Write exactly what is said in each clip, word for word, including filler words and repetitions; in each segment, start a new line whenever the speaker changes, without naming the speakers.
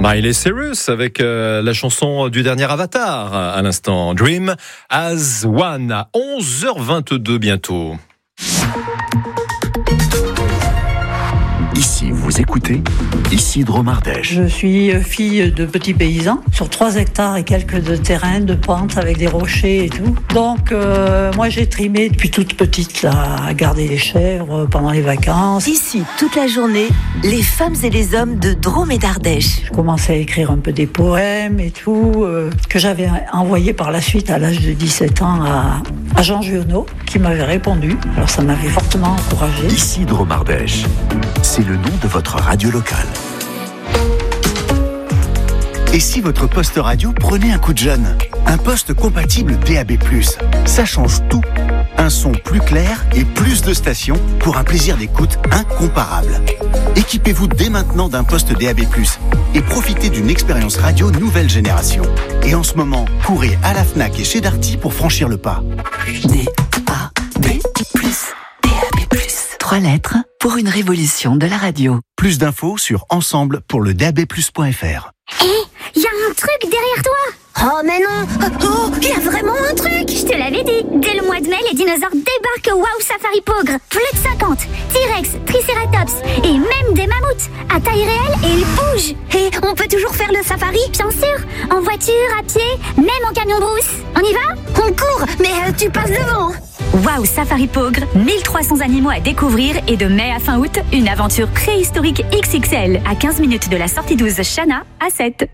Miley Cyrus avec euh, la chanson du dernier Avatar à l'instant, Dream as One, à onze heures vingt-deux bientôt.
Ici, vous écoutez Isidro Mardèche.
Je suis fille de petits paysans sur trois hectares et quelques de terrain, de pente avec des rochers et tout. Donc, euh, moi, j'ai trimé depuis toute petite, là, à garder les chèvres pendant les vacances.
Ici, toute la journée, les femmes et les hommes de Drôme et d'Ardèche.
Je commençais à écrire un peu des poèmes et tout, euh, que j'avais envoyé par la suite à l'âge de dix-sept ans à, à Jean Giono, qui m'avait répondu. Alors, ça m'avait fortement encouragée.
Isidro Mardèche, c'est le nom de votre radio locale. Et si votre poste radio prenait un coup de jeune? Un poste compatible D A B plus, ça change tout. Un son plus clair et plus de stations pour un plaisir d'écoute incomparable. Équipez-vous dès maintenant d'un poste D A B plus et profitez d'une expérience radio nouvelle génération. Et en ce moment, courez à la Fnac et chez Darty pour franchir le pas.
D A B plus, D A B plus. Trois lettres pour une révolution de la radio.
Plus d'infos sur ensemble pour le D A B plus point F R.
Hé, hey, y a un truc derrière toi! Oh mais non! Oh, il y a vraiment un truc! Je te l'avais dit! Dès le mois de mai, les dinosaures débarquent au Wow Safari Pogre! Plus de cinquante! T-Rex, Triceratops et même des mammouths! À taille réelle et ils bougent! Et on peut toujours faire le safari, bien sûr! En voiture, à pied, même en camion brousse! On y va? On court! Mais euh, tu passes devant!
Wow Safari Pogre, mille trois cents animaux à découvrir et de mai à fin août, une aventure préhistorique X X L à quinze minutes de la sortie douze Chana à sept.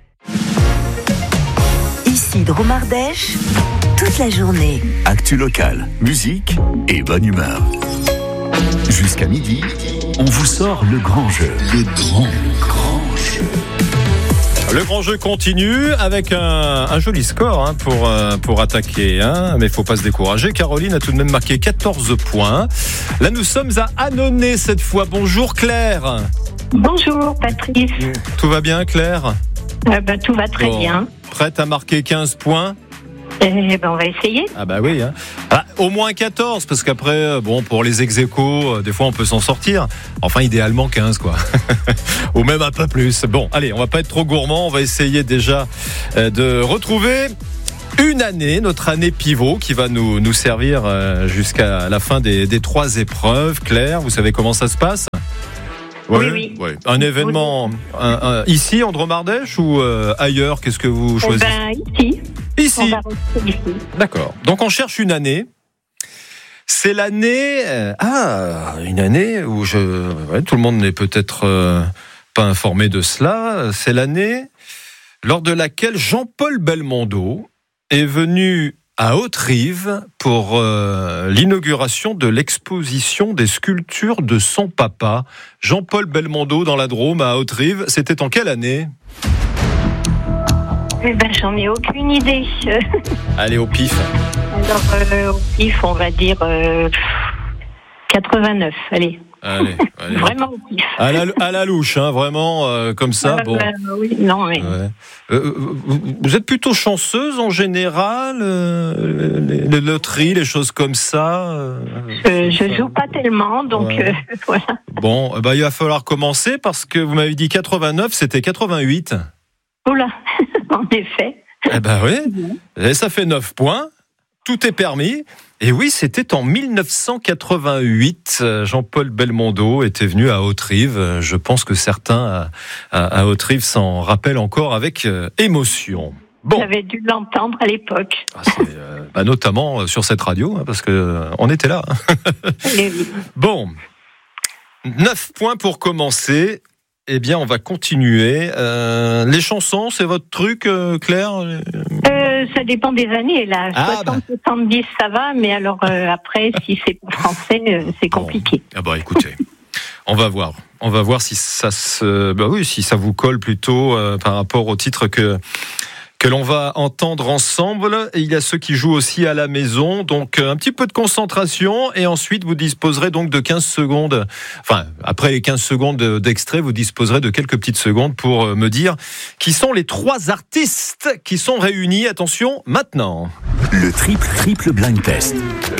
Isidro Mardèche, toute la journée.
Actu locale, musique et bonne humeur. Jusqu'à midi, on vous sort le grand jeu. Le grand, grand jeu.
Le grand jeu continue avec un, un joli score hein, pour, euh, pour attaquer, hein, mais il ne faut pas se décourager. Caroline a tout de même marqué quatorze points. Là, nous sommes à Annonay cette fois. Bonjour Claire.
Bonjour Patrice.
Tout va bien Claire?
euh, bah, Tout va très bon. bien.
Prête à marquer quinze points?
Eh ben, on va essayer.
Ah bah oui. Hein. Ah, au moins quatorze, parce qu'après, bon, pour les ex-aequos, des fois on peut s'en sortir. Enfin, idéalement quinze, quoi. Ou même un peu plus. Bon, allez, on va pas être trop gourmand. On va essayer déjà de retrouver une année, notre année pivot, qui va nous, nous servir jusqu'à la fin des, des trois épreuves. Claire, vous savez comment ça se passe?
Ouais, oui, oui.
Ouais. Un événement un, un, ici, en Drôme-Ardèche, ou euh, ailleurs? Qu'est-ce que vous choisissez?
Eh ben, ici.
Ici.
On va ici.
D'accord. Donc on cherche une année. C'est l'année... Euh, ah, une année où je... Ouais, tout le monde n'est peut-être euh, pas informé de cela. C'est l'année lors de laquelle Jean-Paul Belmondo est venu à Haute-Rive pour euh, l'inauguration de l'exposition des sculptures de son papa. Jean-Paul Belmondo dans la Drôme à Haute-Rive. C'était en quelle année?
Eh ben, j'en ai aucune idée.
Allez, au pif.
Alors, euh, au pif, on va dire euh, quatre-vingt-neuf. Allez.
Allez, allez.
Vraiment au pif.
À la, à la louche, hein, vraiment, euh, comme ça.
Euh,
bon.
euh, oui, non, mais...
Ouais. Euh, vous, vous êtes plutôt chanceuse en général, euh, les, les loteries, les choses comme ça. Euh,
je, je joue pas tellement, donc
ouais.
euh, voilà.
Bon, bah, il va falloir commencer parce que vous m'avez dit quatre-vingt-neuf, c'était quatre-vingt-huit.
Oula, en effet.
Eh ben oui, et ça fait neuf points. Tout est permis. Et oui, c'était en dix-neuf cent quatre-vingt-huit. Jean-Paul Belmondo était venu à Haute-Rive. Je pense que certains à, à Haute-Rive s'en rappellent encore avec émotion. Bon.
J'avais dû l'entendre à l'époque.
Ah, c'est, euh, bah, notamment sur cette radio, hein, parce que euh, on était là.
Oui, oui.
Bon, neuf points pour commencer. Eh bien, on va continuer. Euh, les chansons, c'est votre truc, euh, Claire?
euh, Ça dépend des années. Là,
ah,
soixante soixante-dix, bah. Ça va, mais alors euh, après, si c'est pas français, euh, c'est compliqué.
Bon. Ah bah écoutez, on va voir. On va voir si ça se, bah oui, si ça vous colle plutôt euh, par rapport au titre que que l'on va entendre ensemble. Et il y a ceux qui jouent aussi à la maison, donc un petit peu de concentration, et ensuite vous disposerez donc de quinze secondes, enfin après les quinze secondes d'extrait, vous disposerez de quelques petites secondes pour me dire qui sont les trois artistes qui sont réunis. Attention, maintenant.
Le triple triple blind test.